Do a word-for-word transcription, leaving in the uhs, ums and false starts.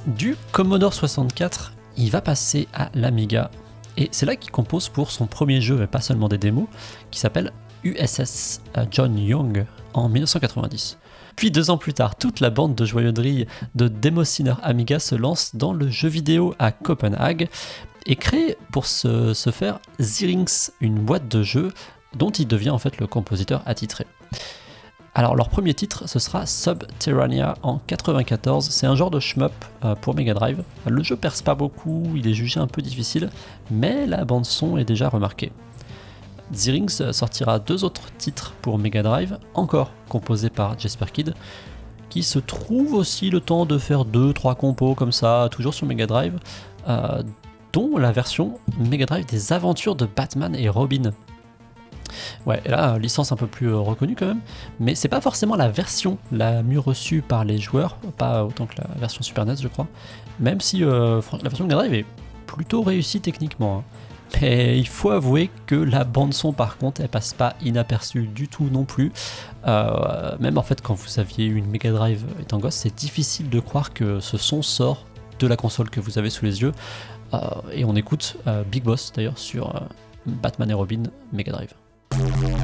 Du Commodore soixante-quatre, il va passer à l'Amiga, et c'est là qu'il compose pour son premier jeu, et pas seulement des démos, qui s'appelle U S S John Young en mille neuf cent quatre-vingt-dix. Puis deux ans plus tard, toute la bande de joyeuserie de démocineurs Amiga se lance dans le jeu vidéo à Copenhague et crée pour ce, ce faire Zyrinx, une boîte de jeux dont il devient en fait le compositeur attitré. Alors leur premier titre, ce sera Subterranea en quatre-vingt-quatorze, c'est un genre de shmup euh, pour Mega Drive. Le jeu perce pas beaucoup, il est jugé un peu difficile, mais la bande son est déjà remarquée. Zyrinx sortira deux autres titres pour Mega Drive, encore composés par Jesper Kyd, qui se trouve aussi le temps de faire deux trois compos comme ça, toujours sur Mega Drive, euh, dont la version Mega Drive des aventures de Batman et Robin. Ouais, et là, licence un peu plus euh, reconnue quand même, mais c'est pas forcément la version la mieux reçue par les joueurs, pas autant que la version Super N E S je crois, même si euh, la version Mega Drive est plutôt réussie techniquement. Hein. Mais il faut avouer que la bande son par contre elle passe pas inaperçue du tout non plus. Euh, même en fait quand vous aviez une Mega Drive étant gosse, c'est difficile de croire que ce son sort de la console que vous avez sous les yeux. Euh, et on écoute euh, Big Boss d'ailleurs sur euh, Batman et Robin Mega Drive.